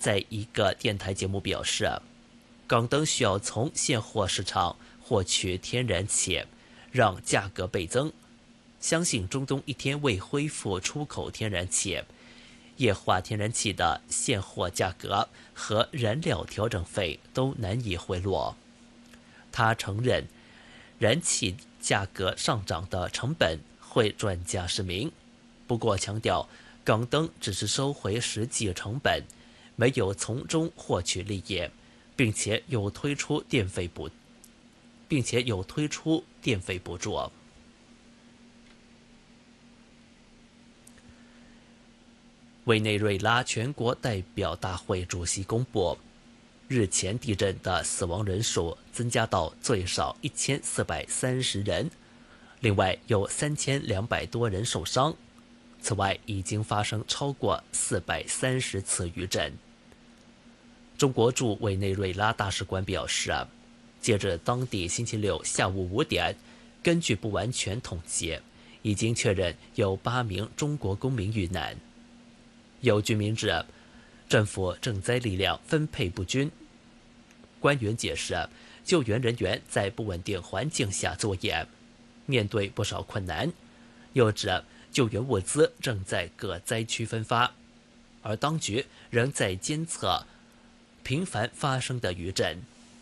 在一个电台节目表示，港灯需要从现货市场获取天然气，让价格倍增。相信中东一天未恢复出口天然气，液化天然气的现货价格和燃料调整费都难以回落。他承认，燃气价格上涨的成本会转嫁市民，不过强调，港灯只是收回实际成本，没有从中获取利益，并且有推出电费补助。委内瑞拉全国代表大会主席公布，日前地震的死亡人数增加到最少1430人，另外有3200多人受伤。此外，已经发生超过430次余震。中国驻委内瑞拉大使馆表示，截至当地星期六下午5点，根据不完全统计，已经确认有8名中国公民遇难。有居民指，政府赈灾力量分配不均。官员解释，救援人员在不稳定环境下作业，面对不少困难。又指，救援物资正在各灾区分发，而当局仍在监测频繁发生的余震。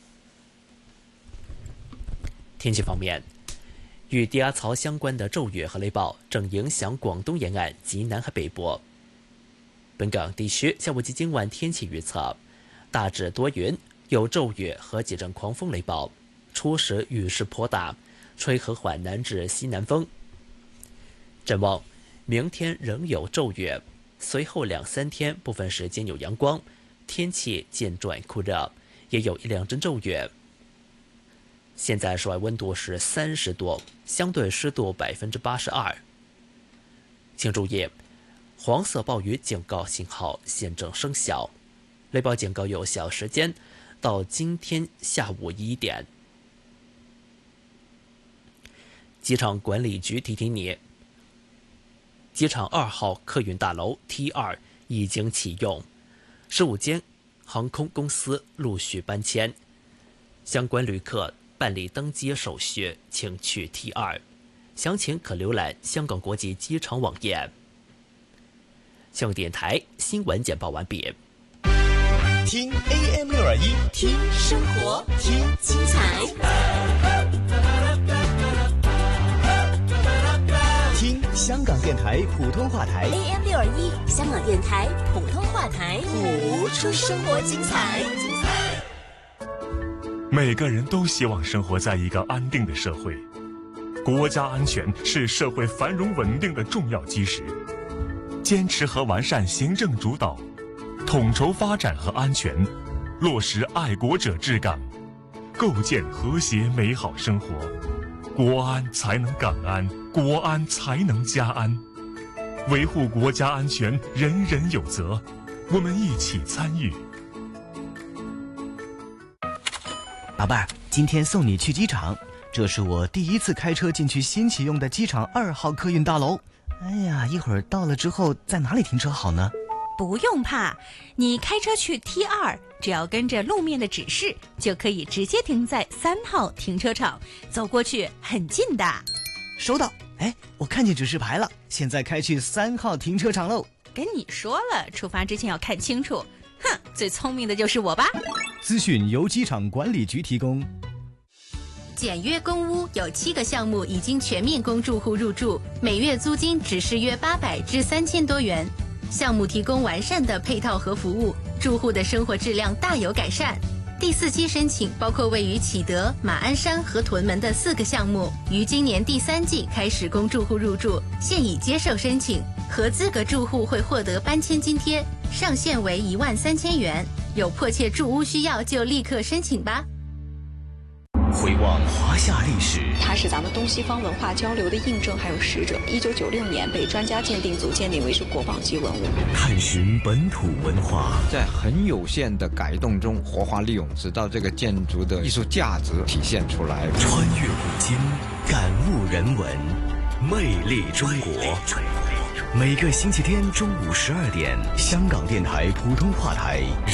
天气方面，与低压槽相关的骤雨和雷暴正影响广东沿岸及南海北部。本港地区下午及今晚天气预测，大致多云，有骤雨和几阵狂风雷暴，初时雨势颇大，吹和缓南至西南风。展望明天仍有骤雨，随后2-3天部分时间有阳光，天气渐转酷热，也有1-2阵骤雨。现在室外温度是30度，相对湿度82%。请注意，黄色暴雨警告信号现正生效，雷暴警告有效时间到今天下午1点。机场管理局提醒你，机场2号客运大楼 T2 已经启用，15间航空公司陆续搬迁，相关旅客办理登机手续请去 T2， 详情可浏览香港国际机场网页。香港电台新闻简报完毕。 听 AM621， 听生活，听精彩，听香港电台普通话台 AM621， 香港电台普通话台， 谱出生活精彩。 每个人都希望生活在一个安定的社会，国家安全是社会繁荣稳定的重要基石。坚持和完善行政主导，统筹发展和安全，落实爱国者治港，构建和谐美好生活。国安才能港安，国安才能家安。维护国家安全，人人有责，我们一起参与。 宝贝儿，今天送你去机场，这是我第一次开车进去新启用的机场2号客运大楼。哎呀，一会儿到了之后在哪里停车好呢？ 不用怕，你开车去 T2， 只要跟着路面的指示，就可以直接停在3号停车场，走过去很近的。 收到。哎，我看见指示牌了，现在开去3号停车场喽。 跟你说了，出发之前要看清楚。哼，最聪明的就是我吧。 资讯由机场管理局提供。 简约公屋有7个项目已经全面供住户入住，每月租金只是约800至3000多元。项目提供完善的配套和服务，住户的生活质量大有改善。第4期申请包括位于启德、马鞍山和屯门的4个项目，于今年第3季开始供住户入住，现已接受申请。合资格住户会获得搬迁津贴，上限为13000元。有迫切住屋需要就立刻申请吧。 回望华夏历史， 它是咱们东西方文化交流的印证还有使者。1996年被专家鉴定组鉴定为是国宝级文物。 探寻本土文化， 在很有限的改动中活化利用，直到这个建筑的艺术价值体现出来。 穿越古今，感悟人文，魅力中国。每个星期天中午12点，香港电台普通话台